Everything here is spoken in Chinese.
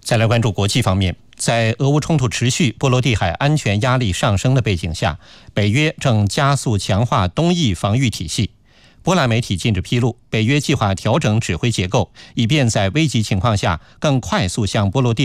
再来关注国际方面，在俄乌冲突持续、波罗的海安全压力上升的背景下，北约正加速强化东翼防御体系。波兰媒体近日披露，北约计划调整指挥结构，以便在危急情况下更快速向波罗的